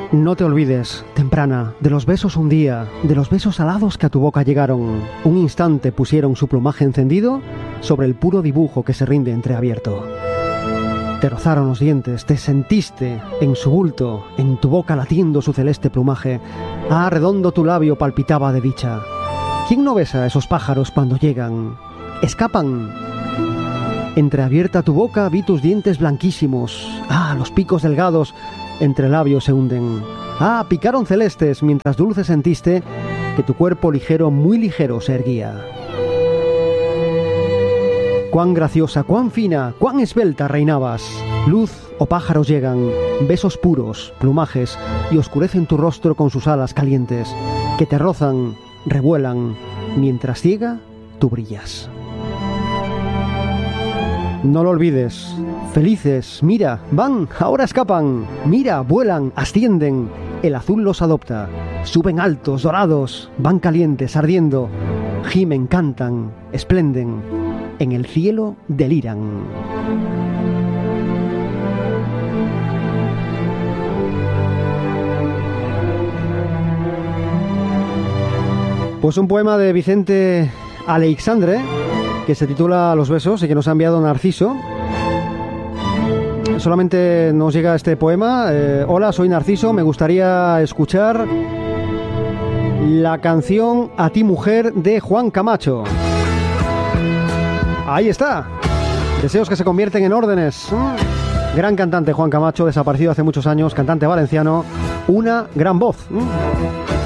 No te olvides, temprana, de los besos un día, de los besos alados que a tu boca llegaron. Un instante pusieron su plumaje encendido sobre el puro dibujo que se rinde entreabierto. Te rozaron los dientes, te sentiste en su bulto, en tu boca latiendo su celeste plumaje. Ah, redondo tu labio palpitaba de dicha. ¿Quién no besa a esos pájaros cuando llegan? ¡Escapan! Entreabierta tu boca vi tus dientes blanquísimos. Ah, los picos delgados entre labios se hunden. Ah, picaron celestes mientras dulce sentiste que tu cuerpo ligero, muy ligero se erguía. Cuán graciosa, cuán fina, cuán esbelta reinabas. Luz o pájaros llegan, besos puros, plumajes, y oscurecen tu rostro con sus alas calientes, que te rozan, revuelan, mientras ciega tú brillas. No lo olvides, felices, mira, van, ahora escapan, mira, vuelan, ascienden, el azul los adopta, suben altos, dorados, van calientes, ardiendo, gimen, cantan, esplenden, en el cielo deliran. Pues un poema de Vicente Aleixandre que se titula Los besos y que nos ha enviado Narciso. Solamente nos llega este poema. Hola, soy Narciso, me gustaría escuchar la canción A ti mujer de Juan Camacho. Ahí está. Deseos que se convierten en órdenes. Gran cantante Juan Camacho, desaparecido hace muchos años, cantante valenciano, una gran voz.